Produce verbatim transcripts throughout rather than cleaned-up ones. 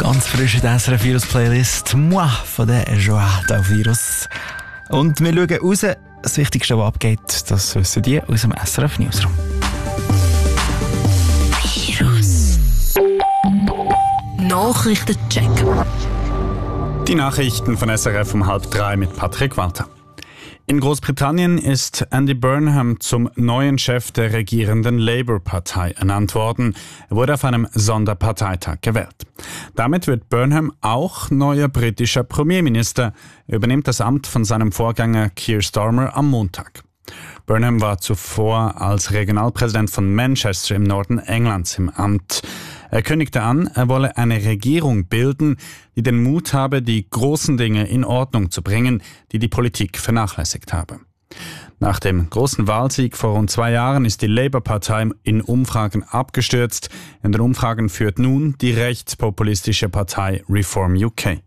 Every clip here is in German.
Ganz frisch in der S R F Virus Playlist «Moi» von der Joie Virus. Und wir schauen raus. Das Wichtigste, was abgeht, das wissen die aus dem S R F Newsroom. Virus Nachrichtencheck. Die Nachrichten von S R F um halb drei mit Patrick Walter. In Großbritannien ist Andy Burnham zum neuen Chef der regierenden Labour-Partei ernannt worden. Er wurde auf einem Sonderparteitag gewählt. Damit wird Burnham auch neuer britischer Premierminister. Er übernimmt das Amt von seinem Vorgänger Keir Starmer am Montag. Burnham war zuvor als Regionalpräsident von Manchester im Norden Englands im Amt. Er kündigte an, er wolle eine Regierung bilden, die den Mut habe, die großen Dinge in Ordnung zu bringen, die die Politik vernachlässigt habe. Nach dem großen Wahlsieg vor rund zwei Jahren ist die Labour-Partei in Umfragen abgestürzt. In den Umfragen führt nun die rechtspopulistische Partei Reform U K.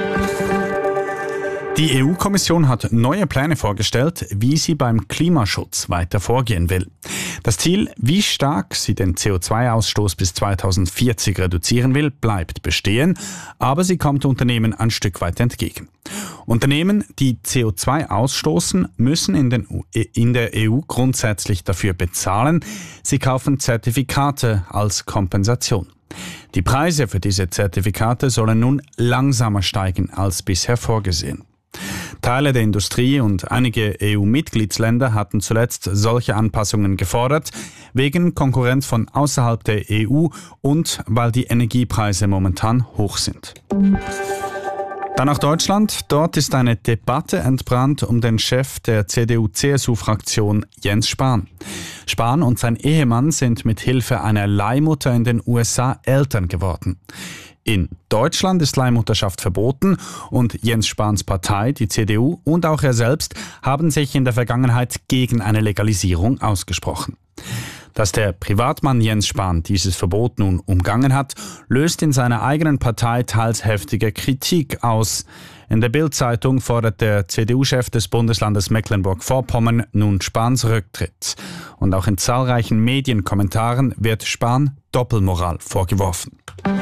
Die E U-Kommission hat neue Pläne vorgestellt, wie sie beim Klimaschutz weiter vorgehen will. Das Ziel, wie stark sie den C O zwei Ausstoß bis zweitausendvierzig reduzieren will, bleibt bestehen, aber sie kommt Unternehmen ein Stück weit entgegen. Unternehmen, die C O zwei ausstoßen, müssen in, den, in der E U grundsätzlich dafür bezahlen. Sie kaufen Zertifikate als Kompensation. Die Preise für diese Zertifikate sollen nun langsamer steigen als bisher vorgesehen. Teile der Industrie und einige E U-Mitgliedsländer hatten zuletzt solche Anpassungen gefordert, wegen Konkurrenz von außerhalb der E U und weil die Energiepreise momentan hoch sind. Dann nach Deutschland. Dort ist eine Debatte entbrannt um den Chef der C D U C S U-Fraktion Jens Spahn. Spahn und sein Ehemann sind mit Hilfe einer Leihmutter in den U S A Eltern geworden. In Deutschland ist Leihmutterschaft verboten und Jens Spahns Partei, die C D U und auch er selbst haben sich in der Vergangenheit gegen eine Legalisierung ausgesprochen. Dass der Privatmann Jens Spahn dieses Verbot nun umgangen hat, löst in seiner eigenen Partei teils heftige Kritik aus. In der Bild-Zeitung fordert der C D U-Chef des Bundeslandes Mecklenburg-Vorpommern nun Spahns Rücktritt. Und auch in zahlreichen Medienkommentaren wird Spahn Doppelmoral vorgeworfen.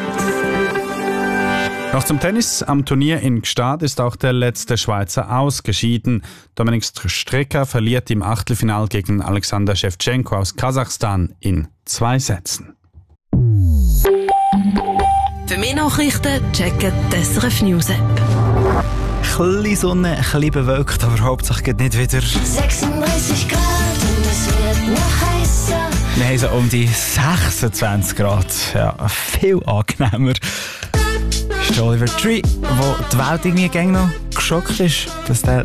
Noch zum Tennis. Am Turnier in Gstaad ist auch der letzte Schweizer ausgeschieden. Dominik Stricker verliert im Achtelfinal gegen Alexander Schewtschenko aus Kasachstan in zwei Sätzen. Für mehr Nachrichten checken die S R F News App. Ein bisschen Sonne, ein bisschen bewölkt, aber Hauptsache geht nicht wieder. sechsunddreißig Grad und es wird noch heißer. Wir haben so um die sechsundzwanzig Grad. Ja, viel angenehmer. Das ist Oliver Tree, wo die Welt irgendwie noch geschockt ist, dass der